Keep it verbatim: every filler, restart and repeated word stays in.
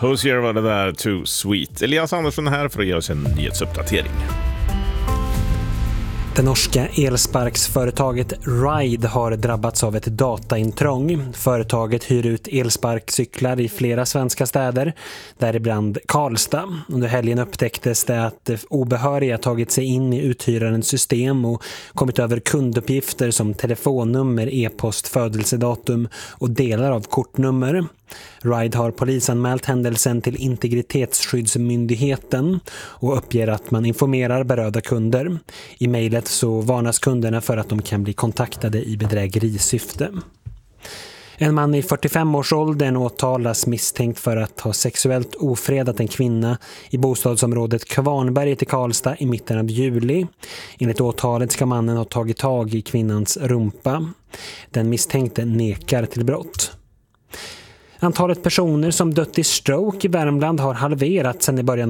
Hosier var det där, Too Sweet. Elias Andersson här för att ge oss en nyhetsuppdatering. Det norska elsparksföretaget Ride har drabbats av ett dataintrång. Företaget hyr ut elsparkcyklar i flera svenska städer, däribland Karlstad. Under helgen upptäcktes det att obehöriga tagit sig in i uthyrarens system och kommit över kunduppgifter som telefonnummer, e-post, födelsedatum och delar av kortnummer. Ride har polisanmält händelsen till Integritetsskyddsmyndigheten och uppger att man informerar berörda kunder. I mejlet så varnas kunderna för att de kan bli kontaktade i bedrägerisyfte. En man i fyrtiofem-årsåldern åtalas misstänkt för att ha sexuellt ofredat en kvinna i bostadsområdet Kvarnberget i Karlstad i mitten av juli. Enligt åtalet ska mannen ha tagit tag i kvinnans rumpa. Den misstänkte nekar till brott. Antalet personer som dött i stroke i Värmland har halverats sedan i början